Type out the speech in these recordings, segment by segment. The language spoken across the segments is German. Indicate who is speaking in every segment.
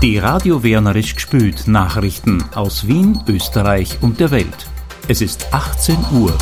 Speaker 1: Die Radio Wernerisch gspült Nachrichten aus Wien, Österreich und der Welt. Es ist 18 Uhr.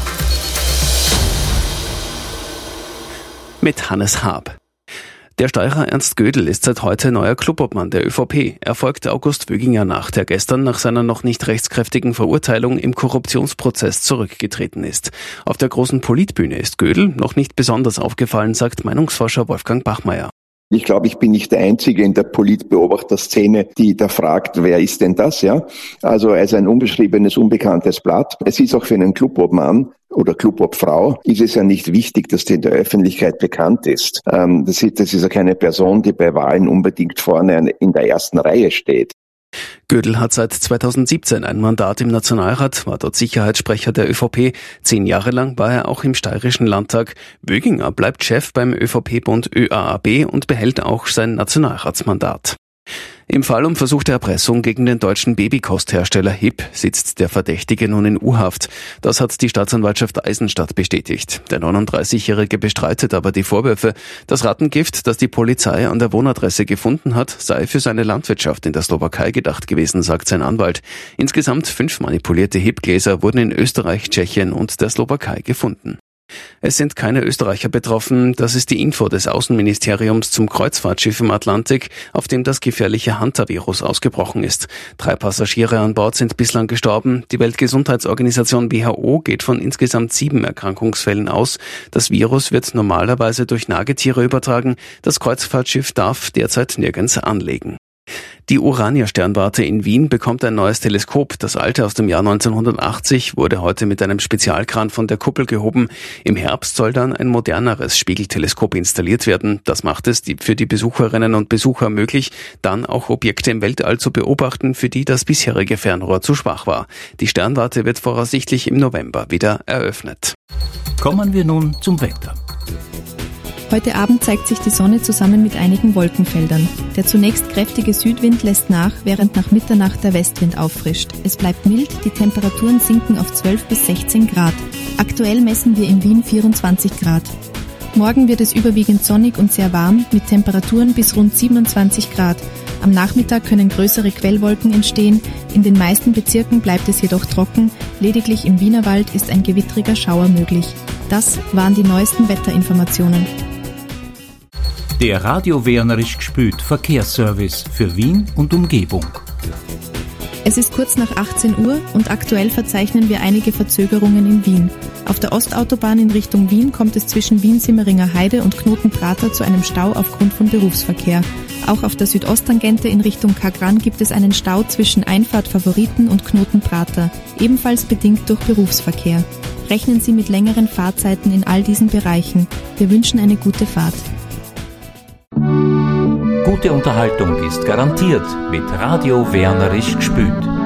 Speaker 2: Mit Hannes Haab. Der Steirer Ernst Gödel ist seit heute neuer Clubobmann der ÖVP. Er folgt August Wöginger nach, der gestern nach seiner noch nicht rechtskräftigen Verurteilung im Korruptionsprozess zurückgetreten ist. Auf der großen Politbühne ist Gödel noch nicht besonders aufgefallen, sagt Meinungsforscher Wolfgang Bachmeier.
Speaker 3: Ich glaube, ich bin nicht der Einzige in der Politbeobachterszene, die da fragt, wer ist denn das, ja? Also er ist ein unbeschriebenes, unbekanntes Blatt. Es ist auch für einen Clubobmann oder Clubobfrau ist es ja nicht wichtig, dass die in der Öffentlichkeit bekannt ist. Das ist ja keine Person, die bei Wahlen unbedingt vorne in der ersten Reihe steht.
Speaker 2: Gödel hat seit 2017 ein Mandat im Nationalrat, war dort Sicherheitssprecher der ÖVP. 10 Jahre lang war er auch im Steirischen Landtag. Wöginger bleibt Chef beim ÖVP-Bund ÖAAB und behält auch sein Nationalratsmandat. Im Fall um versuchte Erpressung gegen den deutschen Babykosthersteller HIP sitzt der Verdächtige nun in U-Haft. Das hat die Staatsanwaltschaft Eisenstadt bestätigt. Der 39-Jährige bestreitet aber die Vorwürfe. Das Rattengift, das die Polizei an der Wohnadresse gefunden hat, sei für seine Landwirtschaft in der Slowakei gedacht gewesen, sagt sein Anwalt. Insgesamt 5 manipulierte HIP-Gläser wurden in Österreich, Tschechien und der Slowakei gefunden. Es sind keine Österreicher betroffen, das ist die Info des Außenministeriums zum Kreuzfahrtschiff im Atlantik, auf dem das gefährliche Hantavirus ausgebrochen ist. 3 Passagiere an Bord sind bislang gestorben. Die Weltgesundheitsorganisation WHO geht von insgesamt 7 Erkrankungsfällen aus. Das Virus wird normalerweise durch Nagetiere übertragen. Das Kreuzfahrtschiff darf derzeit nirgends anlegen. Die Urania-Sternwarte in Wien bekommt ein neues Teleskop. Das alte aus dem Jahr 1980 wurde heute mit einem Spezialkran von der Kuppel gehoben. Im Herbst soll dann ein moderneres Spiegelteleskop installiert werden. Das macht es für die Besucherinnen und Besucher möglich, dann auch Objekte im Weltall zu beobachten, für die das bisherige Fernrohr zu schwach war. Die Sternwarte wird voraussichtlich im November wieder eröffnet.
Speaker 1: Kommen wir nun zum Wetter.
Speaker 4: Heute Abend zeigt sich die Sonne zusammen mit einigen Wolkenfeldern. Der zunächst kräftige Südwind lässt nach, während nach Mitternacht der Westwind auffrischt. Es bleibt mild, die Temperaturen sinken auf 12 bis 16 Grad. Aktuell messen wir in Wien 24 Grad. Morgen wird es überwiegend sonnig und sehr warm, mit Temperaturen bis rund 27 Grad. Am Nachmittag können größere Quellwolken entstehen. In den meisten Bezirken bleibt es jedoch trocken. Lediglich im Wienerwald ist ein gewittriger Schauer möglich. Das waren die neuesten Wetterinformationen.
Speaker 1: Der Radio Wernerisch gspült Verkehrsservice für Wien und Umgebung.
Speaker 4: Es ist kurz nach 18 Uhr und aktuell verzeichnen wir einige Verzögerungen in Wien. Auf der Ostautobahn in Richtung Wien kommt es zwischen Wien-Simmeringer Heide und Knoten-Prater zu einem Stau aufgrund von Berufsverkehr. Auch auf der Südosttangente in Richtung Kagran gibt es einen Stau zwischen Einfahrt Favoriten und Knoten-Prater, ebenfalls bedingt durch Berufsverkehr. Rechnen Sie mit längeren Fahrzeiten in all diesen Bereichen. Wir wünschen eine gute Fahrt.
Speaker 1: Gute Unterhaltung ist garantiert mit Radio Wernerisch gspült.